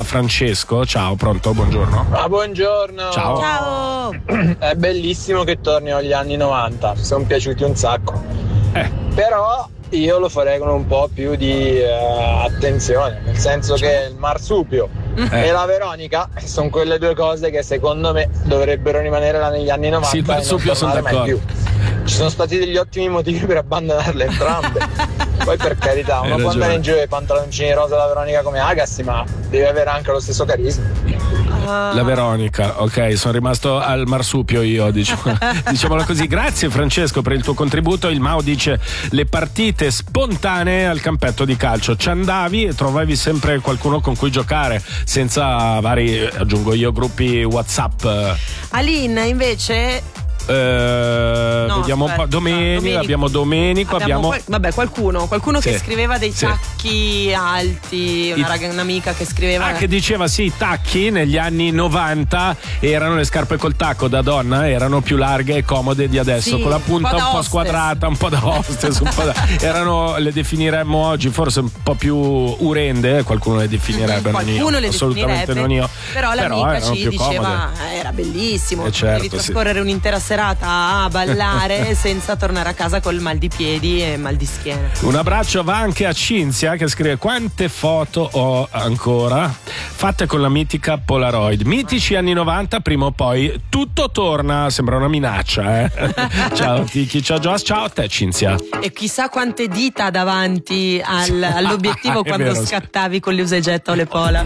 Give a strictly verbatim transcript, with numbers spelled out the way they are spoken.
Francesco. Ciao, pronto? Buongiorno. Ah, buongiorno. Ciao. Ciao. È bellissimo che tornino gli anni novanta, mi sono piaciuti un sacco. Eh. Però io lo farei con un po' più di uh, attenzione, nel senso che il marsupio Eh. e la Veronica sono quelle due cose che secondo me dovrebbero rimanere là negli anni novanta. Sì, il e non marsupio sono tornare mai d'accordo. più. Ci sono stati degli ottimi motivi per abbandonarle entrambe. Poi per carità, uno Hai può ragione. andare in giro ai pantaloncini rosa della Veronica come Agassi, ma deve avere anche lo stesso carisma. La Veronica, ok, sono rimasto al marsupio io, diciamo, diciamolo così. Grazie Francesco per il tuo contributo. Il Mao dice: le partite spontanee al campetto di calcio, ci andavi e trovavi sempre qualcuno con cui giocare, senza vari, aggiungo io, gruppi WhatsApp. Aline invece. Eh, No, vediamo aspetta, un po'. Domenico, Domenico. abbiamo Domenico, abbiamo. Abbiamo qual- vabbè, qualcuno, qualcuno Sì. che scriveva dei Sì. tacchi alti, una I- raga, un'amica che scriveva. Ah, che diceva sì, i tacchi negli anni novanta erano le scarpe col tacco da donna, erano più larghe e comode di adesso, Sì, con la un punta po' un da po' hostess. squadrata, un po' da hostess, un po' da... erano, le definiremmo oggi forse un po' più urende, qualcuno le definirebbe, non io, Qualcuno le assolutamente definirebbe, non io. però l'amica erano ci più diceva comode. eh, era bellissimo, Eh, certo, devi sì. trascorrere un'intera serata a ballare senza tornare a casa col mal di piedi e mal di schiena. Un abbraccio va anche a Cinzia che scrive: quante foto ho ancora fatte con la mitica Polaroid, mitici anni novanta, prima o poi tutto torna, sembra una minaccia, eh? Ciao Tiki, ciao Joas, ciao a te Cinzia. E chissà quante dita davanti al- all'obiettivo È quando vero. scattavi con le usa e getta o le pola.